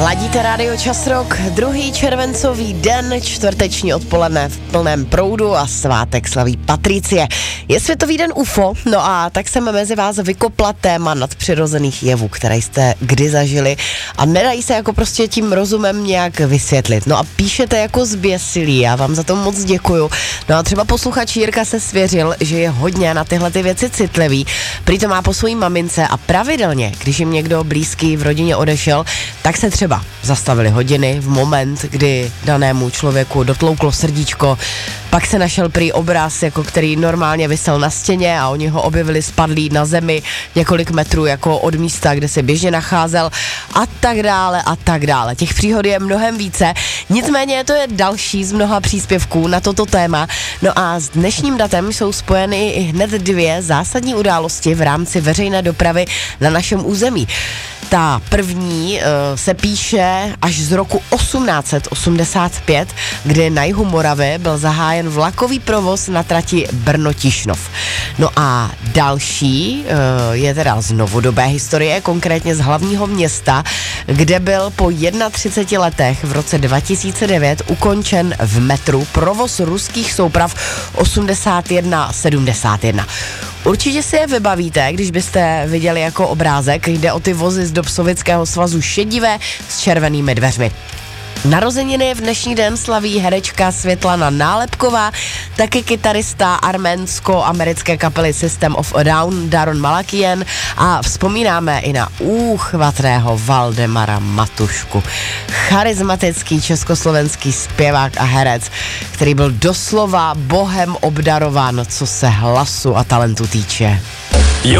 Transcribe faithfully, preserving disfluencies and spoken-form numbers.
Ladíte rádio Čas Rock, druhý červencový den, čtvrteční odpoledne v plném proudu a svátek slaví Patricie. Je Světový den U F O, no a tak jsem mezi vás vykopla téma nadpřirozených jevů, které jste kdy zažili a nedají se jako prostě tím rozumem nějak vysvětlit. No a píšete jako zběsilí, já vám za to moc děkuju. No a třeba posluchač Jirka se svěřil, že je hodně na tyhle ty věci citlivý, prý to má po svojí mamince a pravidelně, když jim někdo blízký v rodině odešel, tak se třeba zastavili hodiny v moment, kdy danému člověku dotlouklo srdíčko, pak se našel prý obraz, jako který normálně visel na stěně a oni ho objevili spadlý na zemi několik metrů jako od místa, kde se běžně nacházel a tak dále a tak dále. Těch příhod je mnohem více, nicméně to je další z mnoha příspěvků na toto téma. No a s dnešním datem jsou spojeny i hned dvě zásadní události v rámci veřejné dopravy na našem území. Ta první uh, se píše až z roku osmnáct set osmdesát pět, kdy na jihu Moravy byl zahájen vlakový provoz na trati Brno-Tišnov. No a další uh, je teda z novodobé historie, konkrétně z hlavního města, kde byl po třiceti jedné letech v roce dva tisíce devět ukončen v metru provoz ruských souprav osmdesát jedna sedmdesát jedna. Určitě si je vybavíte, když byste viděli jako obrázek, jde o ty vozy z dob Sovětského svazu šedivé s červenými dveřmi. Narozeniny v dnešní den slaví herečka Světlana Nálepková, taky kytarista arménsko-americké kapely System of a Down Daron Malakian a vzpomínáme i na úchvatného Valdemara Matušku, charismatický československý zpěvák a herec, který byl doslova bohem obdarován, co se hlasu a talentu týče.